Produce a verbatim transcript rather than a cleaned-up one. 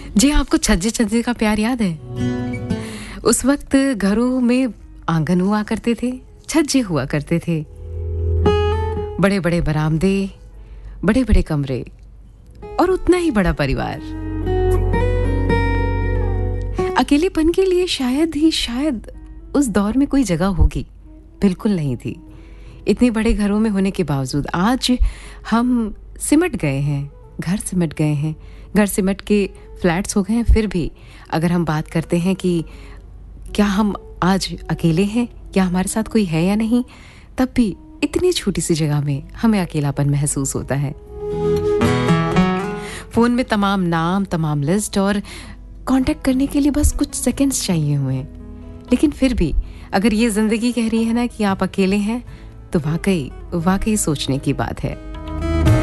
जी, आपको छज्जे छज्जे का प्यार याद है? उस वक्त घरों में आंगन हुआ करते थे, छज्जे हुआ करते थे, बड़े बड़े बरामदे, बड़े बड़े कमरे और उतना ही बड़ा परिवार। अकेलेपन के लिए शायद ही शायद उस दौर में कोई जगह होगी, बिल्कुल नहीं थी। इतने बड़े घरों में होने के बावजूद आज हम सिमट गए हैं, घर सिमट गए हैं, घर सिमट के फ्लैट्स हो गए हैं। फिर भी अगर हम बात करते हैं कि क्या हम आज अकेले हैं, क्या हमारे साथ कोई है या नहीं, तब भी इतनी छोटी सी जगह में हमें अकेलापन महसूस होता है। फोन में तमाम नाम, तमाम लिस्ट और कांटेक्ट करने के लिए बस कुछ सेकंड्स चाहिए हुए हैं। लेकिन फिर भी अगर ये जिंदगी कह रही है ना कि आप अकेले हैं, तो वाकई वाकई सोचने की बात है।